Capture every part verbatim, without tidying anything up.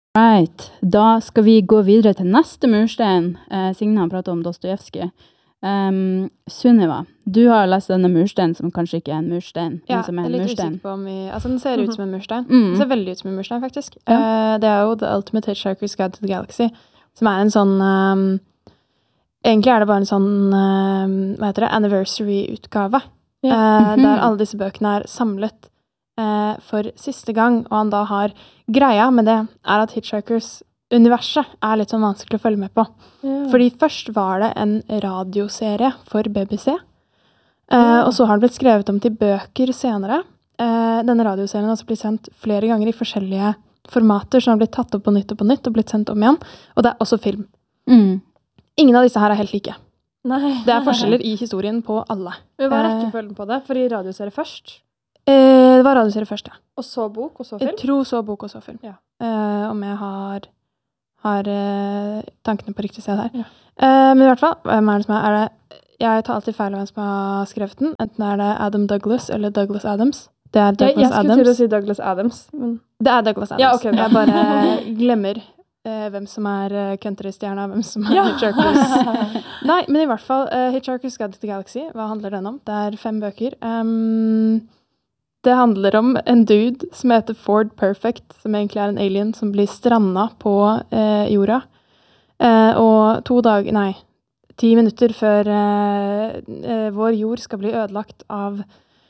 Right, da skal vi gå videre til neste murstein. Eh, Signe har pratet om Dostojevskij. Um, Sunniva, du har lest denne murstein som kanskje ikke er en murstein, ja, men som er en jeg er litt murstein. usikker på om vi, altså den ser ut som en murstein. Mm. Den ser veldig ut som en murstein, faktisk. Ja. Uh, det er jo The Ultimate Hitchhiker's Guide to the Galaxy, som er en sånn, um, egentlig er det bare en sånn, um, hva heter det, anniversary-utgave, Ja. uh, Mhm. der alle disse bøkene er samlet uh, for siste gang, og han da har greia med det, er at Hitchhikers universet er litt sånn vanskelig å følge med på. Ja. Fordi først var det en radioserie for B B C, eh, Ja. og så har det blitt skrevet om til bøker senere. Eh, denne radioserien har også blitt sendt flere ganger i forskjellige formater, som har blitt tatt opp på nytt og på nytt, og blitt sendt om igjen. Og det er også film. Mm. Ingen av disse her er helt like. Nei. Det er forskjeller i historien på alle. Men hva er Eh, rekkefølgen på det? Fordi radioserie først, Eh, det var radioserie først, ja. og så bok, og så Jeg film? tror så bok og så film. Ja. Eh, om jeg har, har eh, tankene på riktig sted her. Ja. Eh, men i hvert fall, hvem er det som er, er det, jeg tar alltid feil av hvem som har skrevet den. Enten er det Adam Douglas eller Douglas Adams. Det er Jeg, Douglas jeg skulle Adams. til å si Douglas Adams, men Det er Douglas Adams. Ja, ok, bra. Jeg bare glemmer eh, hvem som er uh, countrystjerna, hvem som er Ja. Hitchhikers. Nei, men i hvert fall, uh, Hitchhiker's Guide to the Galaxy, hva handler den om? Det er fem bøker. Um, det handler om en dude som heter Ford Perfect, som egentlig er en alien som blir stranda på eh, jorda. Eh, og to dager, nei, ti minutter før eh, eh, vår jord skal bli ødelagt av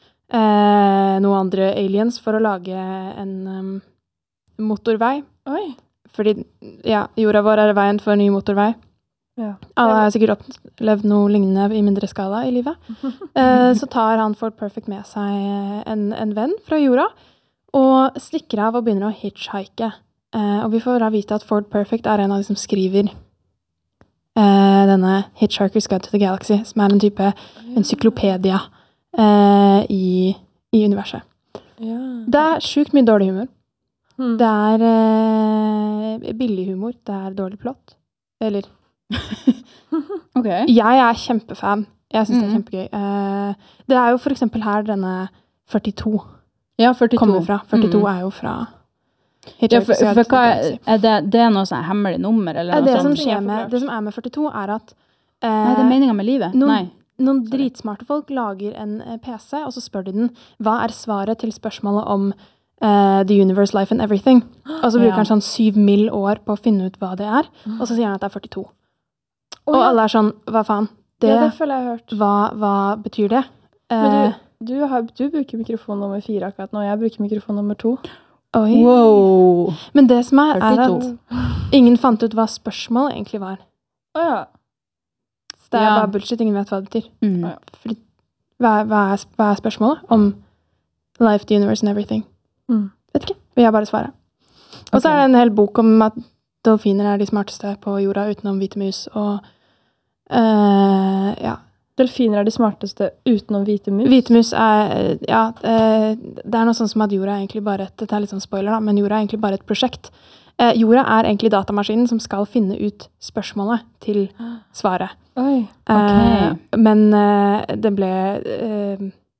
eh, noen andre aliens for å lage en um, motorvei. oi. Fordi, ja, jorda vår er veien for en ny motorvei. Ja. Alle har sikkert opplevd noe lignende i mindre skala i livet. Eh, så tar han Ford Perfect med seg en, en venn fra jorda, og stikker av og begynner å hitchhike. Eh, og vi får da vite at Ford Perfect er en av de som skriver eh, denne Hitchhiker's Guide to the Galaxy, som er en type encyklopedia eh, i, i universet. Ja. Det er sjukt mye dårlig humor. Hmm. Det er eh, billig humor, det er dårlig plott. Eller Ok. Jeg er kjempefan. Jeg synes det er Mhm. kjempegøy. Eh, det er jo for eksempel her denne førtito Ja, førtito. kommer fra. førtito Mm. er jo fra Ja, Hitchhiker's for, Guide for to the hva, Galaxy. er det, det er noe sånn hemmelig nummer, eller Eh, noe Det som, sånt? Ting er skjer med, forklart. det som er med førtito er at eh, Nei, det er meningen med livet. noen, Nei. noen Sorry. dritsmarte folk lager en eh, P C, og så spør de den, hva er svaret til spørsmålet om eh, The Universe, Life and Everything? Og så bruker Ja. han sånn syv mill år på å finne ut hva det er, og så sier han at det er førtito. Å, Og ja. alle er sånn, hva faen? Det, ja, det føler jeg har hørt. hva, hva betyr det? Men Eh, du, du, har, du bruker mikrofon nummer fire akkurat nå, jeg bruker mikrofon nummer to. oi. Wow. Men det som er, er førtito. at ingen fant ut hva spørsmålet egentlig var. Å ja. Så det er Ja. bare bullshit, ingen vet hva det betyr. Mm. Ja. Fordi, hva, er- hva, er, hva er spørsmålet om life, the universe and everything? Mm. Vet ikke, vil jeg bare svare. Og så Ok. er det en hel bok om at delfiner er de smarteste på jorda utenom hvite mus, og eh, ja. Delfiner er de smarteste utenom hvite mus. Hvite mus er, ja, eh, det er noe sånn som at jorda er egentlig bare et, dette er litt sånn spoiler da, men jorda er egentlig bare et prosjekt. Eh, jorda er egentlig datamaskinen som skal finne ut spørsmålet til svaret. Oi. Eh, men eh, det ble eh,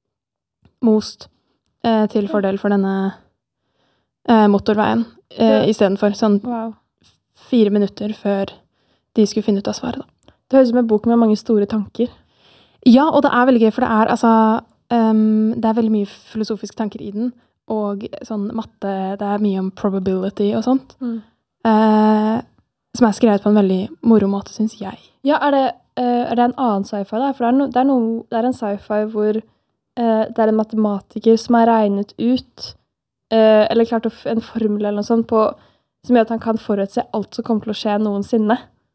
most eh, til fordel for denne eh, motorveien eh, i stedet for sånn Wow. fire minutter før de skulle finne ut av svaret. Da. Det høres ut som en bok med mange store tanker. Ja, og det er veldig gøy, for det er altså ehm, det er veldig mye filosofiske tanker i den, og sånn matte, det er mye om probability og sånt, Mm. eh, som er skrevet på en veldig moro måte, synes jeg. Ja, er det, eh, er det en annen sci-fi da? For det er, no, det er, no, det er en sci-fi hvor eh, det er en matematiker som har regnet ut, eh, eller klart å f en formel eller noe sånt, på, som gjør at han kan forutse alt som kommer til å skje noensinne.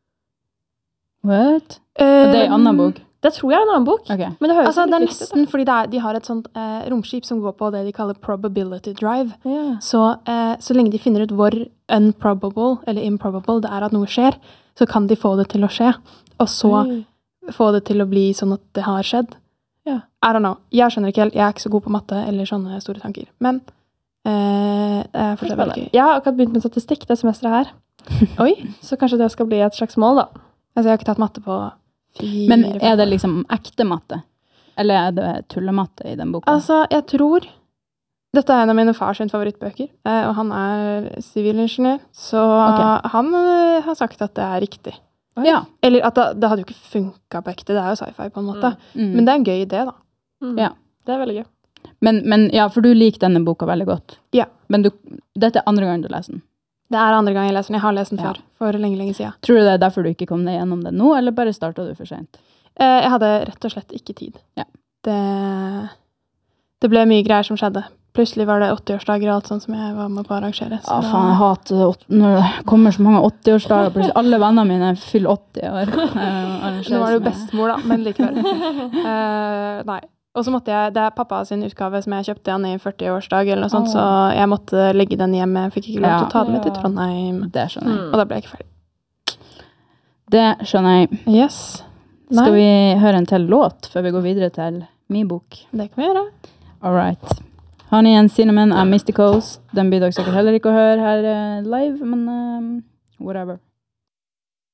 What? Eh, Det er en annen bok. Det tror jeg er en annen bok. Ok. Men det høres Altså, litt det er likt ut, nesten fordi det er, de har et sånt eh, romskip som går på det de kaller probability drive. da. Ja. Så, eh, så lenge de finner ut hvor unprobable, eller improbable, det er at noe skjer, så kan de få det til å skje. Og så Oi. få det til å bli sånn at det har skjedd. Ja. I don't know. Jeg skjønner ikke helt. Jeg er ikke så god på matte eller sånne store tanker. Men eh, det er fortsatt veldig gøy. Jeg har akkurat begynt med statistikk det semesteret her, Oi! så kanskje det skal bli et slags mål da. Altså, jeg har ikke tatt matte på fire Men er det liksom ekte matte? Eller er det tullematte i den boka? Altså, jeg tror Dette er en av mine fars favorittbøker, eh, og han er sivilingeniør, så Ok. han eh, har sagt at det er riktig. Ja. Eller at det, det hadde jo ikke funket på ekte, det er jo sci-fi på en måte. Mm. Men det er en gøy idé, da. Mm. Ja. Det er veldig gøy. Men, men ja, for du liker denne boka veldig godt. Ja. Men du, dette er andre gang du leser den. Det er andre gang jeg leser den. Jeg har lest den Ja. før, for lenge, lenge siden. Tror du det er derfor du ikke kom deg gjennom det nå, eller bare startet du for sent? Eh, jeg hadde rett og slett ikke tid. Ja. Det, det ble mye greier som skjedde. Plutselig var det åtti-årsdager og alt sånt som jeg var med på å arrangere. så Ja, da- faen, jeg hater åt- når det kommer så mange åtti-årsdager. Plutselig alle vennene mine fyller åtti år. Eh, Nå var det jo bestemor, da, men likevel. Eh, nei. Og så måtte jeg, det er pappa sin utgave som jeg kjøpte han i førti-årsdag eller noe sånt, så jeg måtte legge den hjemme. Jeg fikk ikke lov til å ta den med til Ja. Trondheim. Det skjønner jeg. Mm. Og da ble jeg ikke ferdig. Det skjønner jeg. Yes. Skal Nei, vi høre en til låt før vi går videre til min bok? det kan vi gjøre. All right. Honey and Cinnamon av Mystic Coast. Den blir dere sikkert heller ikke å høre her eh, live, men eh, whatever.